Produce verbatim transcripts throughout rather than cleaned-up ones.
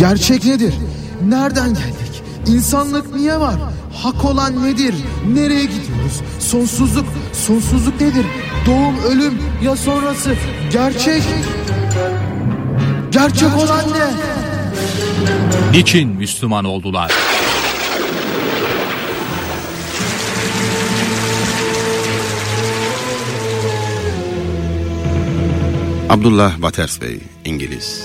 Gerçek nedir? Nereden geldik? İnsanlık niye var? Hak olan nedir? Nereye gidiyoruz? Sonsuzluk, sonsuzluk nedir? Doğum, ölüm ya sonrası? Gerçek, gerçek olan ne? Niçin Müslüman oldular? Abdullah Waters-Bey, İngiliz.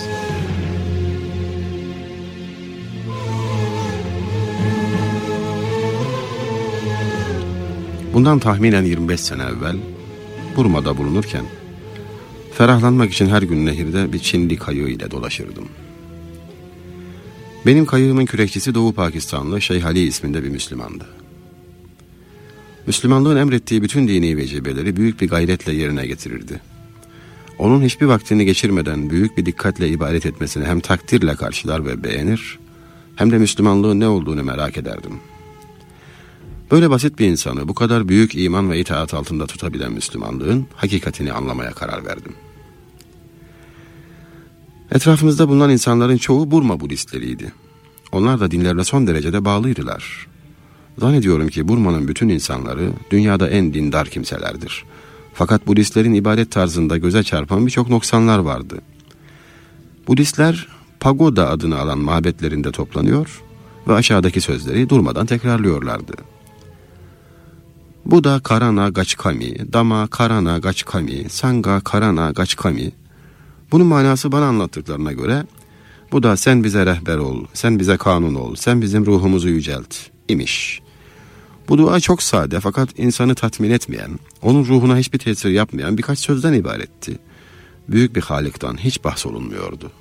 Bundan tahminen yirmi beş sene evvel Burma'da bulunurken ferahlanmak için her gün nehirde bir Çinli kayığı ile dolaşırdım. Benim kayığımın kürekçisi Doğu Pakistanlı Şeyh Ali isminde bir Müslümandı. Müslümanlığın emrettiği bütün dini vecibeleri büyük bir gayretle yerine getirirdi. Onun hiçbir vaktini geçirmeden büyük bir dikkatle ibadet etmesini hem takdirle karşılar ve beğenir, hem de Müslümanlığın ne olduğunu merak ederdim. Böyle basit bir insanı bu kadar büyük iman ve itaat altında tutabilen Müslümanlığın hakikatini anlamaya karar verdim. Etrafımızda bulunan insanların çoğu Burma Budistleriydi. Onlar da dinlerine son derecede bağlıydılar. Zannediyorum ki Burma'nın bütün insanları dünyada en dindar kimselerdir. Fakat Budistlerin ibadet tarzında göze çarpan birçok noksanlar vardı. Budistler pagoda adını alan mabetlerinde toplanıyor ve aşağıdaki sözleri durmadan tekrarlıyorlardı. Buddha Karana Gachkami, Dhamma Karana Gachkami, Sangha Karana Gachkami. Bunun manası bana anlattıklarına göre, Buddha sen bize rehber ol, sen bize kanun ol, sen bizim ruhumuzu yücelt imiş. Bu dua çok sade fakat insanı tatmin etmeyen, onun ruhuna hiçbir tesir yapmayan birkaç sözden ibaretti. Büyük bir Halik'tan hiç bahsolunmuyordu.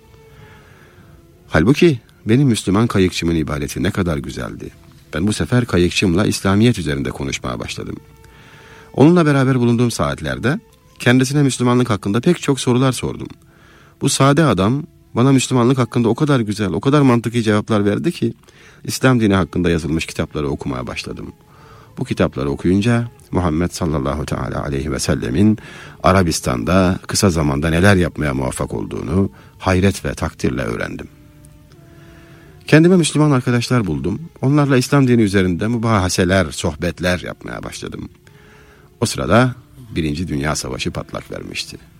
Halbuki benim Müslüman kayıkçımın ibadeti ne kadar güzeldi. Ben bu sefer kayıkçımla İslamiyet üzerinde konuşmaya başladım. Onunla beraber bulunduğum saatlerde kendisine Müslümanlık hakkında pek çok sorular sordum. Bu sade adam bana Müslümanlık hakkında o kadar güzel, o kadar mantıklı cevaplar verdi ki İslam dini hakkında yazılmış kitapları okumaya başladım. Bu kitapları okuyunca Muhammed sallallahu teala aleyhi ve sellemin Arabistan'da kısa zamanda neler yapmaya muvaffak olduğunu hayret ve takdirle öğrendim. Kendime Müslüman arkadaşlar buldum. Onlarla İslam dini üzerinde mübahaseler, sohbetler yapmaya başladım. O sırada Birinci Dünya Savaşı patlak vermişti.